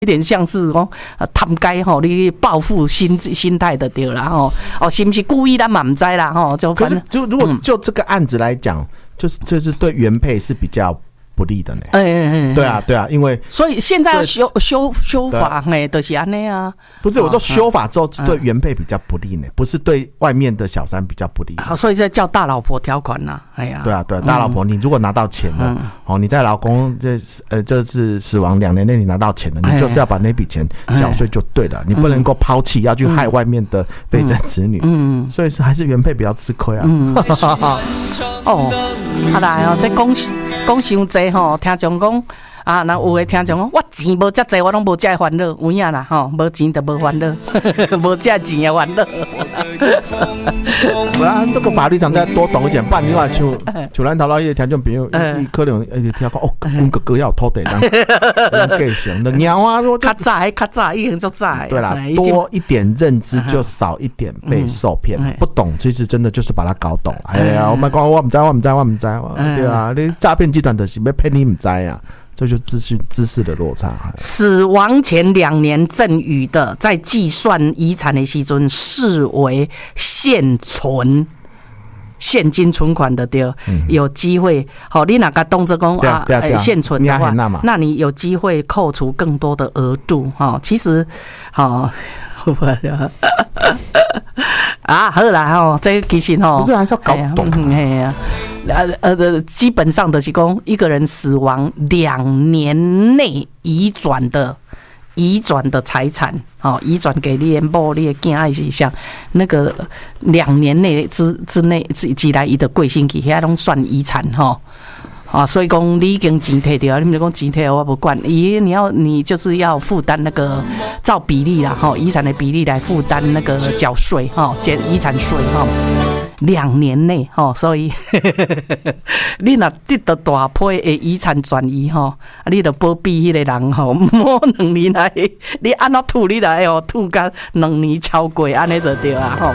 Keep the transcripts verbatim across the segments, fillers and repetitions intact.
有点像是讲贪该吼，你报复心心态的对啦吼，哦，是不是故意咱嘛唔知啦吼，就可是就如果就这个案子来讲，就是就是对原配是比较不利的呢。哎哎哎，对啊对啊，因为所以现在要修修修法嘿，就是安尼啊。 不是我说修法之后对原配比较不利呢，不是对外面的小三比较不利。 好，所以这叫大老婆条款呐。哎呀， 对啊对啊，大老婆，你如果拿到钱了，嗯、哦，你在老公这呃就是死亡两年内你拿到钱了，你就是要把那笔钱缴税就对了，哎、你不能够抛弃要去害外面的非正子女。嗯，所以是还是原配比较吃亏啊。嗯， 哦，啊来哦，这讲讲伤济吼，听众讲。啊，那有的听众讲，我钱无遮济，我拢无遮烦恼，有影啦吼，无钱就无烦恼，无遮钱也烦恼。 不然这个法律上再多懂一点，不然你话像像咱头老爷听众朋友，伊可能会听讲哦，阮哥哥要有土地，当继承的鸟啊，说较早较早已经足早。 对啦，多一点认知就少一点被受骗，不懂其实真的就是把它搞懂。哎呀，我们讲我唔知，我唔知，我唔知，对啊，你诈骗集团就是要骗你唔知啊。这就资讯知识的落差。 死亡前两年赠与的，在计算遗产的时阵视为现存现金存款的对，嗯、有机会。好，你哪个动作讲啊？欸、现存的话，那你有机会扣除更多的额度哈。其实，好。啊，好啦吼，这其实吼， 不是还是要搞懂哎呀，呃呃，基本上的是讲一个人死亡两年内移转的移转的财产，哦，移转给你的某你的囝还是像那个两年内之之内之之来伊的贵姓去，遐拢算遗产吼。啊，所以讲你已经钱摕掉，你们讲钱摕我不管，咦，你要你就是要负担那个照比例啦，哈，遗产的比例来负担那个缴税哈，减遗产税哈，两年内哈，所以你若得到大批的遗产转移哈，你就保庇迄个人吼，摸两年来，你按怎吐你来哦，吐到两年超过，安尼就对啊吼。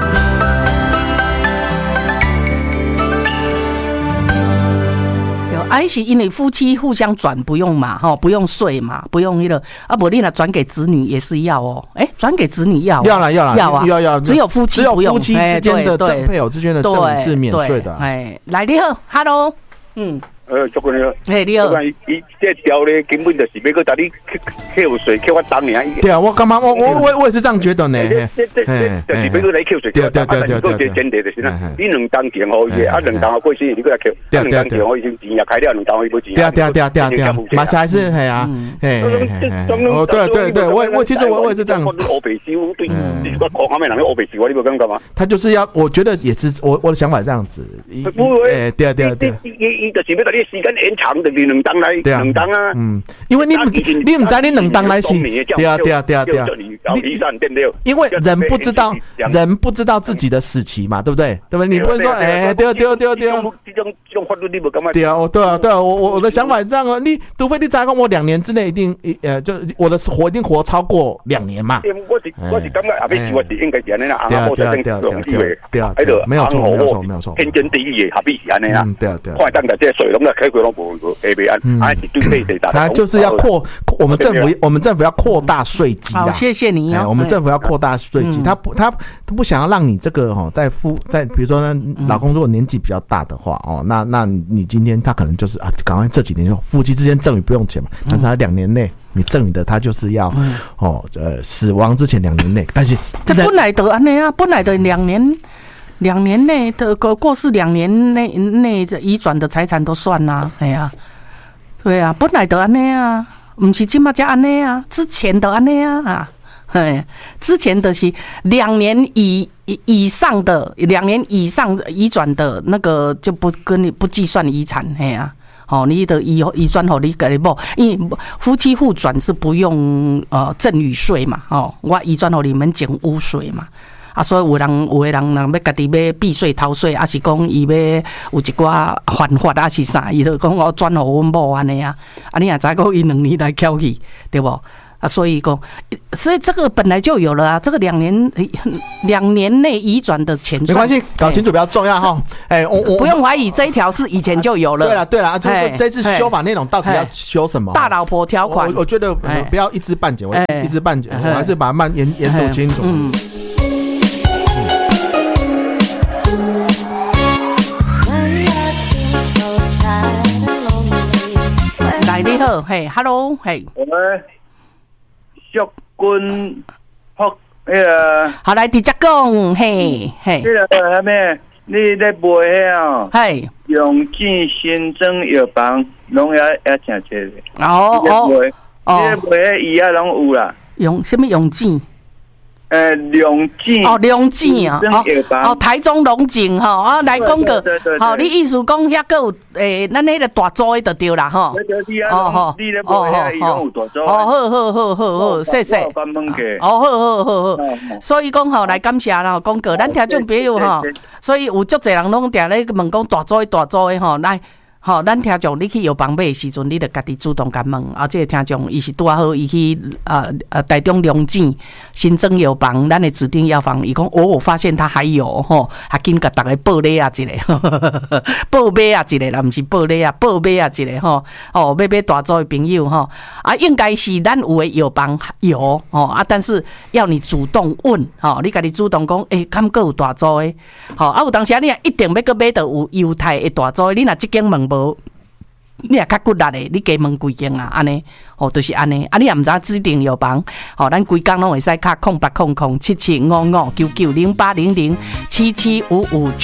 啊，是因为夫妻互相转不用嘛，哈，不用税嘛，不用那个啊，不，你那转给子女也是要哦，哎、欸，转给子女要、啊， 要啦要啦要啊， 要要， 只有夫妻不用， 只有夫妻之间的赠配偶之间的赠与是免税的、啊。 哎，来你好 ，Hello， 嗯。 呃，祝你好。 嘿，你好。 伊伊这条咧根本就是要搁搭你扣税，扣我当年。 对啊，我干嘛？我我我我也是这样觉得呢。 这这这就是要搁来扣税。 对对对对对对。 前提就是呢，你两当tiền好伊，啊两当啊过生日你搁来扣，两当tiền好伊先钱也开了，两当伊无钱。 对啊对啊对啊对啊对啊，马才是嘿啊，嘿嘿嘿。哦对对对，我我其实我我也是这样。 欧北西对，你说国方面人欧北西，我你不敢干嘛？ 他就是要，我觉得也是，我我的想法这样子。哎，对啊对啊对啊。 伊伊就是要把你时间延长。你两当来，两当啊， 嗯，因为你你唔知你两当来是，对啊对啊对啊对啊，因为人不知道人不知道自己的死期嘛，对不对？对不对？你不会说，哎，对啊对啊对啊对啊，对啊对啊对啊，我我我的想法是这样啊，你除非你再讲我两年之内一定呃，就我的活一定活超过两年嘛。 我是我是感觉阿妹是我是应该是安尼啦， 对啊对啊对啊对啊对啊，没有错没有错没有错， 天经地义的合理是安尼啦， 对啊对啊， 快当的这水龙的开关拢无。嗯， 他就是要扩，我们政府我们政府要扩大税基啦。 好，谢谢你哦。 我们政府要扩大税基，他不他不想要让你这个哈，在夫在比如说呢，老公如果年纪比较大的话哦，那那你今天他可能就是啊，赶快这几年就夫妻之间赠与不用钱嘛，但是他两年内你赠与的他就是要哦呃死亡之前两年内，但是这本来的安尼啊，本来的两年。两年内的过世，两年内内移转的财产都算呐、啊，哎呀、啊，对啊，本来就安尼啊，不是今嘛才安尼啊，之前的安尼啊啊，哎，之前的是两年以以上的，两年以上移转的那个就不跟你不计算遗产，哎呀、啊。哦，你的遗遗转好你给你不，因为夫妻互转是不用呃赠与税嘛，哦，我遗转好你们减污税嘛。啊，所以有人有的人人要家己要避税逃税，还是讲伊要有一寡犯法，还是啥，伊就讲我转互阮某安尼啊，啊你也知讲伊两年来翘去，对不？ 啊，所以讲，所以这个本来就有了啊，这个两年两年内移转的钱没关系，搞清楚比较重要哈。哎，我我不用怀疑这一条是以前就有了。 对了对了，就是这次修法内容到底要修什么？ 大老婆条款， 我我觉得不要一知半解，我一知半解，我还是把它慢研研读清楚。嗯。 来，你好，嘿 ，Hello， 嘿。 我们淑君福迄个。 好，来直接讲，嘿，嘿。 迄个啥物？你咧卖遐哦？ 嘿。 用进新增药房，拢也也诚济咧。 哦哦。 你咧卖迄伊啊，拢有啦。 用什么用剂？ 呃，龙井哦，龙井啊，哦，台中龙井吼，啊，来讲个，吼，你意思讲遐个有诶，咱迄个大组的就对啦，吼， 哦吼，你咧卖遐伊拢有大组， 哦，好好好好好，谢谢，哦，好好好好，所以讲吼，来感谢啦，讲个，咱听众朋友吼，所以有足侪人拢定咧问讲大组的大组的吼，来。好，咱听众你去药房买的时阵，你着家己主动甲问。啊，这个听众伊是拄好，伊去啊啊台中龙井新增药房，咱的指定药房，伊讲哦，我发现他还有吼，还紧甲大家报礼啊一个，报买啊一个啦，毋是报礼啊，报买啊一个吼。哦，要买大组的朋友吼，啊，应该是咱有的药房有吼啊，但是要你主动问吼，你家己主动讲，诶、欸，敢阁有大组的？吼啊，有当时你也一定要阁买到有犹太的大组的，你若即间问无。你也较骨力的，你加问几间啊？安尼，哦，就是安尼。啊，你也唔知指定药房，哦，咱规工拢会使卡空八空空七七五五九九零八零零七七五五九。